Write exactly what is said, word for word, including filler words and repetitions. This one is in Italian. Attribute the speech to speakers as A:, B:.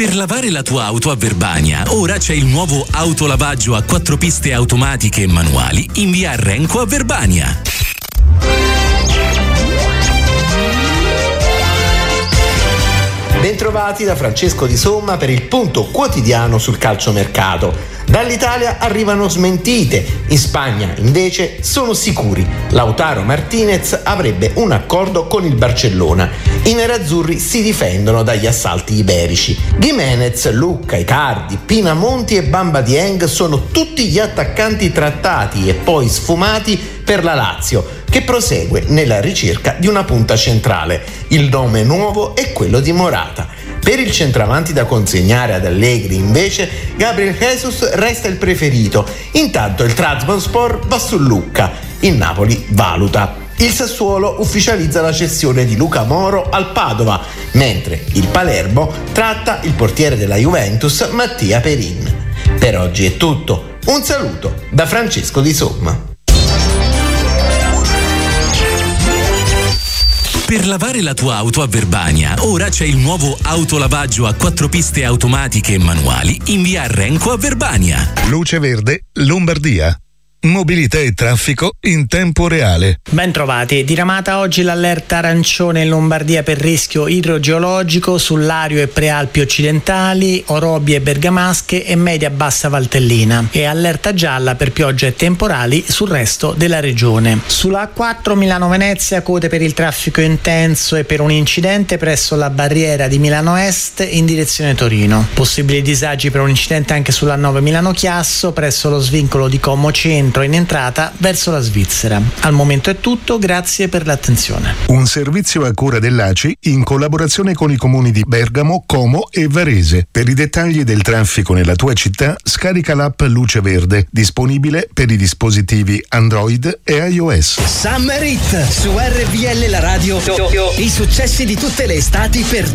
A: Per lavare la tua auto a Verbania, ora c'è il nuovo autolavaggio a quattro piste automatiche e manuali in via Renco a Verbania.
B: Bentrovati da Francesco Di Somma per il punto quotidiano sul calciomercato. Dall'Italia arrivano smentite, in Spagna invece sono sicuri. Lautaro Martinez avrebbe un accordo con il Barcellona. I nerazzurri si difendono dagli assalti iberici. Giménez, Lucca, Icardi, Pinamonti e Bamba Dieng sono tutti gli attaccanti trattati e poi sfumati per la Lazio, che prosegue nella ricerca di una punta centrale. Il nome nuovo è quello di Morata. Per il centravanti da consegnare ad Allegri, invece, Gabriel Jesus resta il preferito. Intanto il Trabzonspor va su Lucca. Il Napoli valuta. Il Sassuolo ufficializza la cessione di Luca Moro al Padova, mentre il Palermo tratta il portiere della Juventus, Mattia Perin. Per oggi è tutto. Un saluto da Francesco Di Somma.
A: Per lavare la tua auto a Verbania, ora c'è il nuovo autolavaggio a quattro piste automatiche e manuali in via Renco a Verbania.
C: Luce Verde, Lombardia. Mobilità e traffico in tempo reale.
D: Ben trovati. Diramata oggi l'allerta arancione in Lombardia per rischio idrogeologico sul Lario e Prealpi occidentali, Orobi e Bergamasche e media-bassa Valtellina, e allerta gialla per piogge e temporali sul resto della regione. Sulla A quattro Milano-Venezia code per il traffico intenso e per un incidente presso la barriera di Milano Est in direzione Torino. Possibili disagi per un incidente anche sulla A nove Milano-Chiasso presso lo svincolo di Como Centro in entrata verso la Svizzera. Al momento è tutto, grazie per l'attenzione.
C: Un servizio a cura dell'A C I in collaborazione con i comuni di Bergamo, Como e Varese. Per i dettagli del traffico nella tua città, scarica l'app Luce Verde, disponibile per i dispositivi Android e iOS.
E: Summer Hit su R V L la radio. I successi di tutte le estati per